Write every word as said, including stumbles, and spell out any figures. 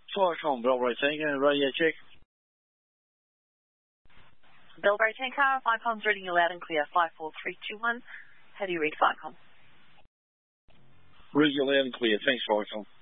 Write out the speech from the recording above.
Viacom, Belgrade Tango, radio check. Belgrade Tango, Viacom's reading you loud and clear, five four three two one. How do you read Viacom? Read you loud and clear, thanks Viacom.